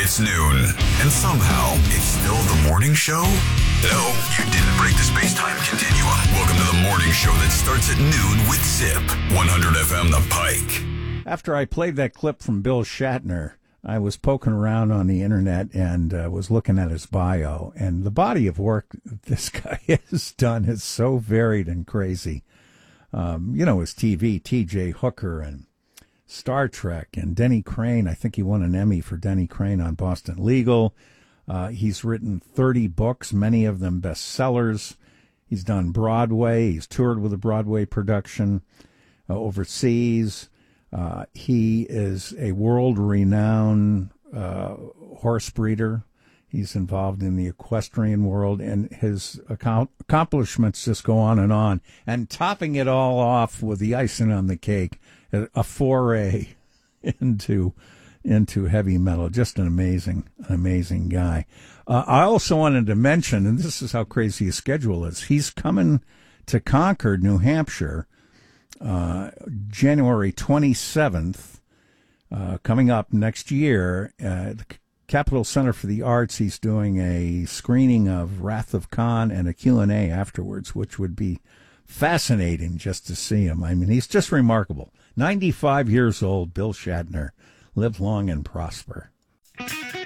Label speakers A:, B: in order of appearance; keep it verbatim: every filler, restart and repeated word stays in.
A: It's noon, and somehow it's still the morning show? No, you didn't break the space-time continuum. Welcome to the morning show that starts at noon with Zip, one hundred F M The Pike.
B: After I played that clip from Bill Shatner, I was poking around on the internet and uh, was looking at his bio. And the body of work this guy has done is so varied and crazy. Um, you know, his T V, T J Hooker and Star Trek and Denny Crane. I think he won an Emmy for Denny Crane on Boston Legal. Uh, he's written thirty books, many of them bestsellers. He's done Broadway. He's toured with a Broadway production uh, overseas. Uh, he is a world-renowned uh, horse breeder. He's involved in the equestrian world, and his account- accomplishments just go on and on. And topping it all off with the icing on the cake, a foray into into heavy metal. Just an amazing, an amazing guy. Uh, I also wanted to mention, and this is how crazy his schedule is, he's coming to Concord, New Hampshire, uh, January twenty-seventh, uh, coming up next year. Uh, the Capitol Center for the Arts, he's doing a screening of Wrath of Khan and a Q and A afterwards, which would be fascinating just to see him. I mean, he's just remarkable. ninety-five years old, Bill Shatner. Live long and prosper.